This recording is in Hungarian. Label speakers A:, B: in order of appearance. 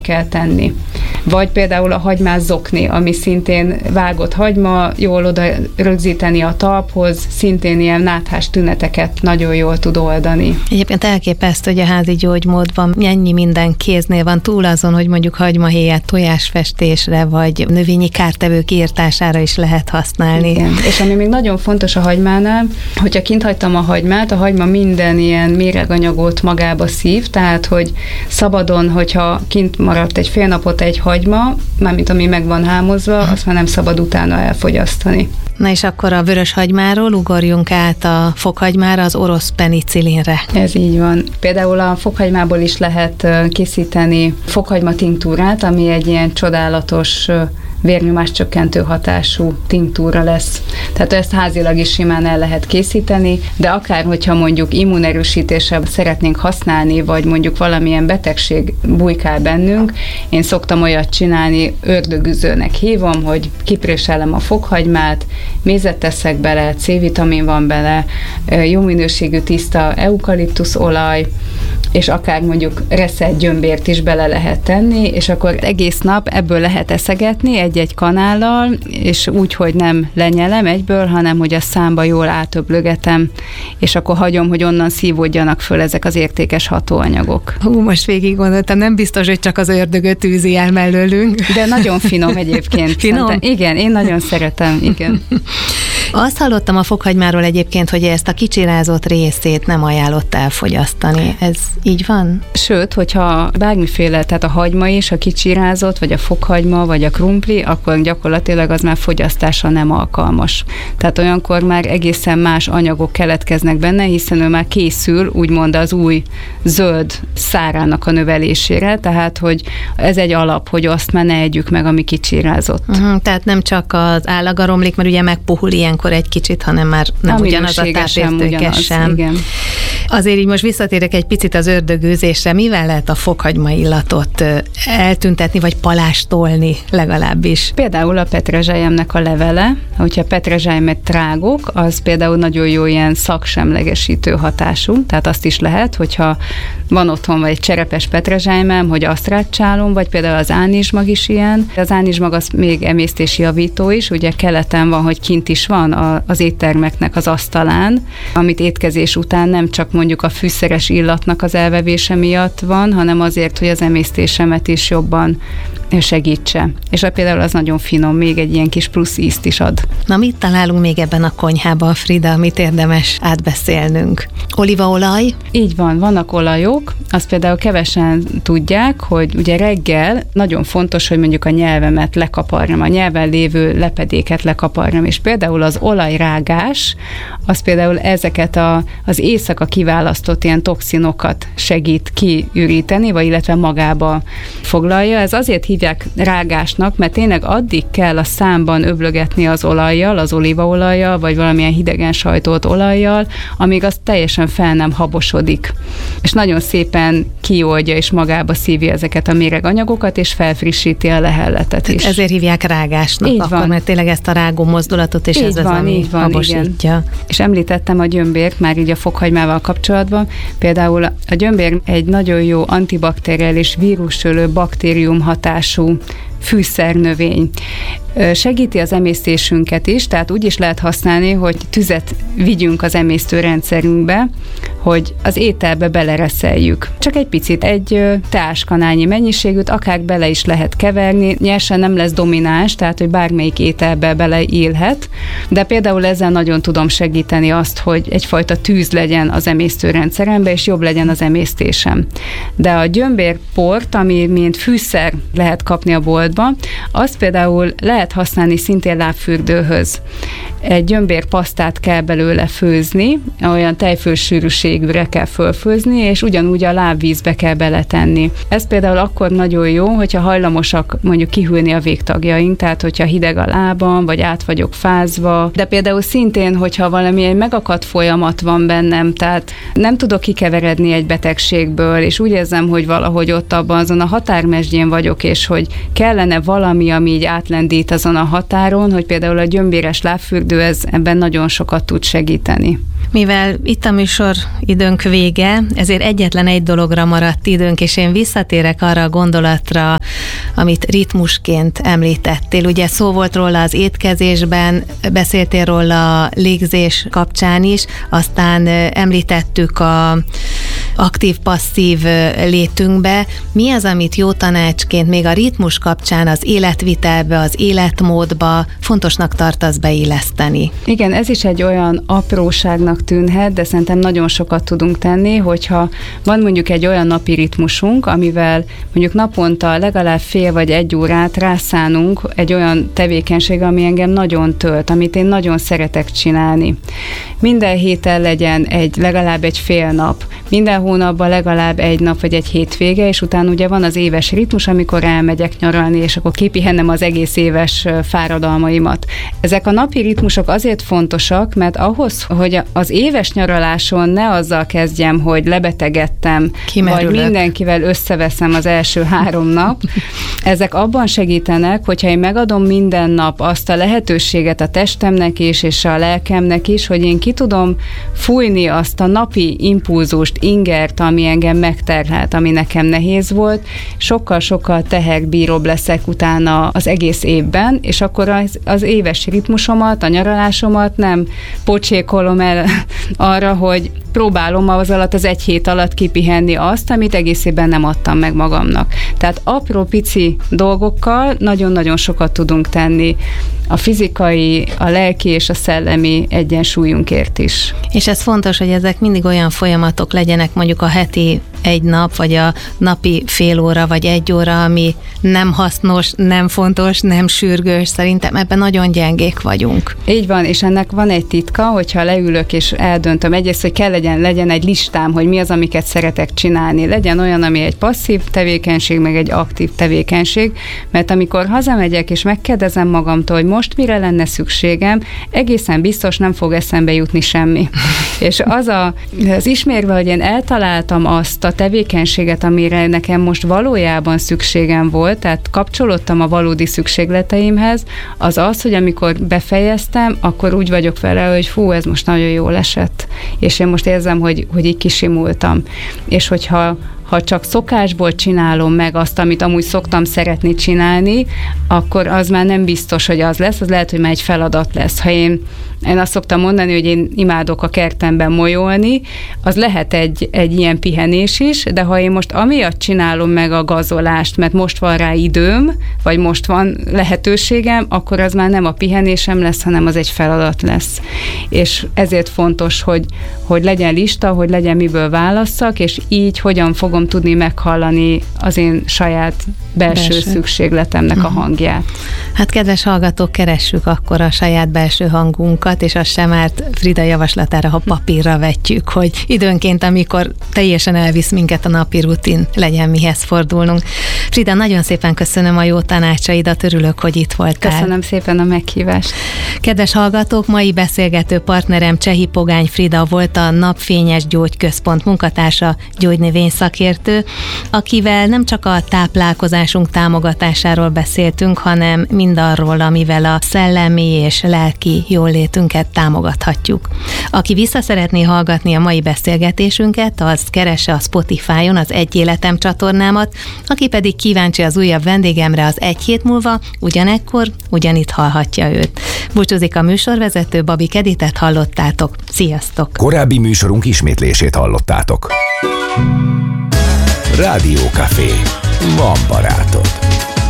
A: kell tenni. Vagy például a hagymás zokni, ami szintén vágott hagyma, jól oda rögzíteni a talphoz, szintén ilyen náthás tüneteket nagyon jól tud oldani.
B: Egyébként elképesztő, hogy a házi gyógymódban ennyi minden kéznél van, túl azon, hogy mondjuk hagymahéját tojásfestésre, vagy növényi kártevők írtására is lehet használni.
A: Igen. És ami még nagyon fontos a hagymánál, hogyha kint hagytam a hagymát, a hagyma minden ilyen méreganyagot magába szív, tehát hogy szabadon, hogyha kint maradt egy fél napot egy hagyma, mármint ami meg van hámozva, azt már nem szabad utána elfogyasztani.
B: Na és akkor a vörös hagymáról ugorjunk át a fokhagymára, az orosz penicilinre.
A: Ez így van. Például a fokhagymából is lehet készíteni fokhagyma tinktúrát, ami egy ilyen csodálatos vérnyomás csökkentő hatású tinktúra lesz. Tehát ezt házilag is simán el lehet készíteni, de akár, hogyha mondjuk immunerősítésre szeretnénk használni, vagy mondjuk valamilyen betegség bujkál bennünk, én szoktam olyat csinálni, ördögüzőnek hívom, hogy kipréselem a fokhagymát, mézet teszek bele, C-vitamin van bele, jó minőségű tiszta eukaliptuszolaj, és akár mondjuk reszelt gyömbért is bele lehet tenni, és akkor egész nap ebből lehet eszegetni egy-egy kanállal, és úgy, hogy nem lenyelem egyből, hanem hogy a számba jól átöblögetem, és akkor hagyom, hogy onnan szívódjanak föl ezek az értékes hatóanyagok.
B: Most végig gondoltam, nem biztos, hogy csak az ördögöt űzi el mellőlünk.
A: De nagyon finom egyébként.
B: Finom?
A: Igen, én nagyon szeretem, igen.
B: Azt hallottam a fokhagymáról egyébként, hogy ezt a kicsirázott részét nem ajánlott elfogyasztani. Ez így van?
A: Sőt, hogyha bármiféle, tehát a hagyma is, a kicsirázott, vagy a fokhagyma, vagy a krumpli, akkor gyakorlatilag az már fogyasztásra nem alkalmas. Tehát olyankor már egészen más anyagok keletkeznek benne, hiszen ő már készül, úgymond az új zöld szárának a növelésére, tehát hogy ez egy alap, hogy azt már ne együk meg, ami kicsirázott.
B: Tehát nem csak az állaga romlik, mert ugye megpuhul ilyenkor egy kicsit, hanem már nem ugyanaz a tápértéke sem.
A: Igen.
B: Azért így most visszatérek egy picit az ördögűzésre. Mivel lehet a fokhagyma illatot eltüntetni, vagy palástolni legalábbis?
A: Például a petrezselyemnek a levele, hogyha petrezselymet trágok, az például nagyon jó ilyen szaksemlegesítő hatású, tehát azt is lehet, hogyha van otthon vagy egy cserepes petrezselymem, hogy azt rácsálom, vagy például az ánizsmag is ilyen. Az ánizsmag az még emésztési javító is, ugye keleten van, hogy kint is van az éttermeknek az asztalán, amit étkezés után nem csak mondjuk a fűszeres illatnak az elvevése miatt van, hanem azért, hogy az emésztésemet is jobban segítse. És például az nagyon finom, még egy ilyen kis plusz ízt is ad.
B: Na, mit találunk még ebben a konyhában, Frida, amit érdemes átbeszélnünk? Olívaolaj?
A: Így van, vannak olajok, azt például kevesen tudják, hogy ugye reggel nagyon fontos, hogy mondjuk a nyelvemet lekaparjam, a nyelven lévő lepedéket lekaparjam, és például az olajrágás, az például ezeket az éjszaka kiválasztott ilyen toxinokat segít kiüríteni, vagy illetve magába foglalja. Ez azért hívják rágásnak, mert tényleg addig kell a számban öblögetni az olajjal, az olívaolajjal, vagy valamilyen hidegen sajtolt olajjal, amíg az teljesen fel nem habosodik. És nagyon szépen kioldja és magába szívja ezeket a méreganyagokat, és felfrissíti a lehelletet is.
B: Ezért hívják rágásnak
A: így
B: akkor,
A: van.
B: Mert tényleg ezt a rágó mozdulatot, és
A: így
B: ez
A: van,
B: az, ami habosítja. Igen.
A: És említettem a gyömbért már így a fokhagymával kapcsolatban. Például a gyömbér egy nagyon jó antibakteriális vírusölő baktérium hatású fűszernövény. Segíti az emésztésünket is, tehát úgy is lehet használni, hogy tüzet vigyünk az emésztőrendszerünkbe, hogy az ételbe belereszeljük. Csak egy picit, egy teáskanálnyi mennyiségűt, akár bele is lehet keverni, nyersen nem lesz domináns, tehát hogy bármelyik ételbe beleillhet, de például ezzel nagyon tudom segíteni azt, hogy egyfajta tűz legyen az emésztőrendszerembe, és jobb legyen az emésztésem. De a gyömbérport, ami mint fűszer lehet kapni a boltba, azt például lehet használni szintén lábfürdőhöz. Egy gyömbérpasztát kell belőle főzni, olyan tejfölsűrűségűre kell fölfőzni, és ugyanúgy a lábvízbe kell beletenni. Ez például akkor nagyon jó, hogyha hajlamosak mondjuk kihűlni a végtagjaink, tehát hogyha hideg a lábam, vagy át vagyok fázva, de például szintén, hogyha valamilyen megakadt folyamat van bennem, tehát nem tudok kikeveredni egy betegségből, és úgy érzem, hogy valahogy ott abban azon a határmesdjén vagyok, és hogy kellene valami, ami így átlendít azon a határon, hogy például a gyömbéres lábfürdő ebben nagyon sokat tud segíteni.
B: Mivel itt a műsor időnk vége, ezért egyetlen egy dologra maradt időnk, és én visszatérek arra a gondolatra, amit ritmusként említettél. Ugye szó volt róla az étkezésben, beszéltél róla a légzés kapcsán is, aztán említettük a aktív-passzív létünkbe. Mi az, amit jó tanácsként még a ritmus kapcsán az életvitelbe, az életmódba fontosnak tartasz beilleszteni?
A: Igen, ez is egy olyan apróságnak tűnhet, de szerintem nagyon sokat tudunk tenni, hogyha van mondjuk egy olyan napi ritmusunk, amivel mondjuk naponta legalább fél vagy egy órát rászánunk egy olyan tevékenység, ami engem nagyon tölt, amit én nagyon szeretek csinálni. Minden héten legyen legalább egy fél nap, minden hónapban legalább egy nap vagy egy hétvége, és utána ugye van az éves ritmus, amikor elmegyek nyaralni, és akkor kipihennem az egész éves fáradalmaimat. Ezek a napi ritmusok azért fontosak, mert ahhoz, hogy az éves nyaraláson ne azzal kezdjem, hogy lebetegedtem, vagy mindenkivel összeveszem az első 3 nap, ezek abban segítenek, hogyha én megadom minden nap azt a lehetőséget a testemnek is, és a lelkemnek is, hogy én ki tudom fújni azt a napi impulzust, ingert, ami engem megterhelt, ami nekem nehéz volt, sokkal-sokkal teherbíróbb leszek utána az egész évben, és akkor az éves ritmusomat, a nyaralásomat nem pocsékolom el arra, hogy próbálom az alatt, az egy hét alatt kipihenni azt, amit egész évben nem adtam meg magamnak. Tehát apró pici dolgokkal nagyon-nagyon sokat tudunk tenni a fizikai, a lelki és a szellemi egyensúlyunkért is.
B: És ez fontos, hogy ezek mindig olyan folyamatok legyenek, mondjuk a heti egy nap, vagy a napi fél óra, vagy 1 óra, ami nem hasznos, nem fontos, nem sürgős. Szerintem ebben nagyon gyengék vagyunk.
A: Így van, és ennek van egy titka, hogyha leülök és eldöntöm egyrészt, hogy legyen egy listám, hogy mi az, amiket szeretek csinálni. Legyen olyan, ami egy passzív tevékenység, meg egy aktív tevékenység, mert amikor hazamegyek és megkérdezem magamtól, hogy most mire lenne szükségem, egészen biztos nem fog eszembe jutni semmi. És az ismérve, hogy én eltaláltam azt a tevékenységet, amire nekem most valójában szükségem volt, tehát kapcsolódtam a valódi szükségleteimhez, az, hogy amikor befejeztem, akkor úgy vagyok vele, hogy fú, ez most nagyon jól esett. És én most érzem, hogy így kisimultam. És hogyha csak szokásból csinálom meg azt, amit amúgy szoktam szeretni csinálni, akkor az már nem biztos, hogy az lesz, az lehet, hogy már egy feladat lesz. Ha én azt szoktam mondani, hogy én imádok a kertemben molyolni, az lehet egy ilyen pihenés is, de ha én most amiatt csinálom meg a gazolást, mert most van rá időm, vagy most van lehetőségem, akkor az már nem a pihenésem lesz, hanem az egy feladat lesz. És ezért fontos, hogy legyen lista, hogy legyen miből válasszak, és így hogyan fogom tudni meghallani az én saját belső szükségletemnek a hangját.
B: Hát kedves hallgatók, keressük akkor a saját belső hangunkat, és azt sem árt Frida javaslatára, ha papírra vetjük, hogy időnként, amikor teljesen elvisz minket a napi rutin, legyen mihez fordulnunk. Frida, nagyon szépen köszönöm a jó tanácsaidat, örülök, hogy itt voltál.
A: Köszönöm szépen a meghívást.
B: Kedves hallgatók, mai beszélgető partnerem Csehi Pogány Frida volt, a Napfényes Gyógyközpont munkatársa, gyógynövény szakértő, akivel nem csak a táplálkozásunk támogatásáról beszéltünk, hanem mindarról, amivel a szellemi és lelki jólétünket támogathatjuk. Aki vissza szeretné hallgatni a mai beszélgetésünket, az keresse a Spotify-on az Egy Életem csatornámat, aki pedig kíváncsi az újabb vendégemre, az egy hét múlva ugyanekkor, ugyanitt hallhatja őt. Búcsúzik a műsorvezető, Babik Editet hallottátok. Sziasztok!
C: Korábbi műsorunk ismétlését hallottátok. Rádiókafé. Van barátod.